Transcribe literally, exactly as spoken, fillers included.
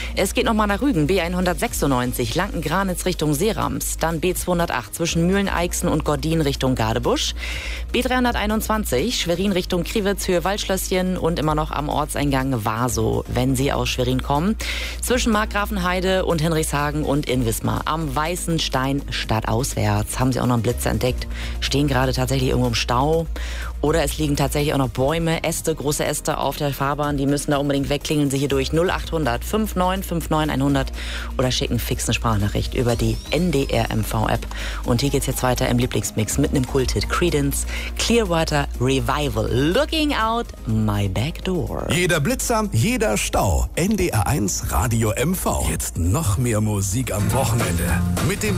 Es geht nochmal nach Rügen, B hundertsechsundneunzig, Lanken-Granitz Richtung Seerams. Dann B zweihundertacht zwischen Mühlen-Eichsen und Gordin Richtung Gadebusch. B dreihunderteinundzwanzig, Schwerin Richtung Kriwitz, Höhe Waldschlösschen und immer noch am Ortseingang Warsow, wenn Sie aus Schwerin kommen. Zwischen Markgrafenheide und Henrichshagen und in Wismar am Weißen Stein stadtauswärts. Haben Sie auch noch einen Blitz entdeckt? Stehen gerade tatsächlich irgendwo im Stau. Oder es liegen tatsächlich auch noch Bäume, Äste, große Äste auf der Fahrbahn. Die müssen da unbedingt weg. Klingeln Sie hier durch null achthundert neunundfünfzig neunundfünfzig hundert oder schicken fix eine Sprachnachricht über die N D R M V-App. Und hier geht's jetzt weiter im Lieblingsmix mit einem Kulthit. Creedence Clearwater Revival. Looking out my back door. Jeder Blitzer, jeder Stau. N D R eins Radio M V. Jetzt noch mehr Musik am Wochenende. Mit dem